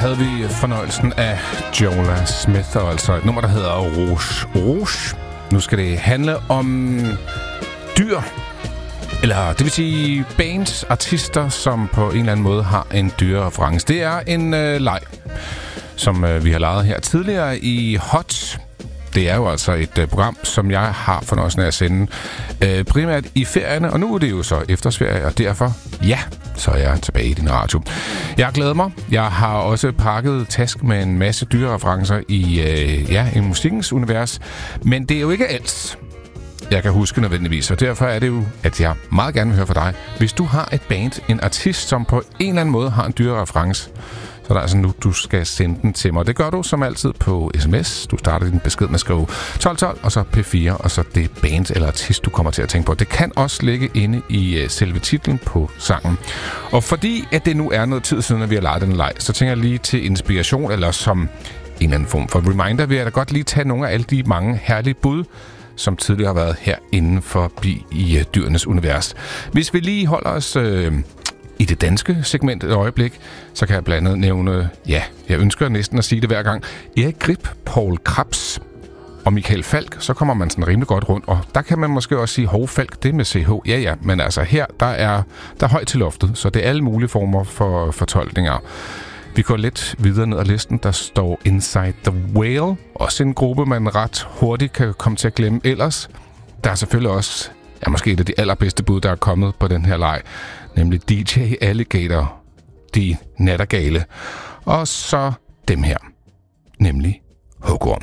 havde vi fornøjelsen af Jola Smith, og altså et nummer, der hedder Rouge Rouge. Nu skal det handle om dyr, eller det vil sige bands, artister, som på en eller anden måde har en dyrereference. Det er en leg, som vi har leget her tidligere i Hot. Det er jo altså et program, som jeg har fornøjelsen af at sende primært i ferierne, og nu er det jo så efterårsferie, og derfor, ja, så er jeg tilbage i din radio. Jeg glæder mig. Jeg har også pakket task med en masse dyrereferencer i musikkens univers, men det er jo ikke alt, jeg kan huske nødvendigvis, og derfor er det jo, at jeg meget gerne vil høre fra dig. Hvis du har et band, en artist, som på en eller anden måde har en dyrereference, så er der altså nu, du skal sende den til mig. Det gør du som altid på sms. Du starter din besked med at skrive 1212, og så P4, og så det band eller artist, du kommer til at tænke på. Det kan også ligge inde i selve titlen på sangen. Og fordi at det nu er noget tid siden, at vi har leget den leg, så tænker jeg lige til inspiration, eller som en eller anden form for reminder, vil jeg da godt lige tage nogle af alle de mange herlige bud, som tidligere har været her inden for i dyrenes univers. Hvis vi lige holder os i det danske segment et øjeblik, så kan jeg blandt andet nævne, ja, jeg ønsker næsten at sige det hver gang, Erik Grip, Paul Krebs og Michael Falk, så kommer man sådan rimelig godt rundt, og der kan man måske også sige, hov, Falk, det med CH, ja, men altså her, der er højt til loftet, så det er alle mulige former for fortolkninger. Vi går lidt videre ned ad listen. Der står Inside the Whale. Også en gruppe, man ret hurtigt kan komme til at glemme ellers. Der er selvfølgelig også, måske et af de allerbedste bud, der er kommet på den her leg. Nemlig DJ Alligator. De nattergale. Og så dem her. Nemlig Hugorm.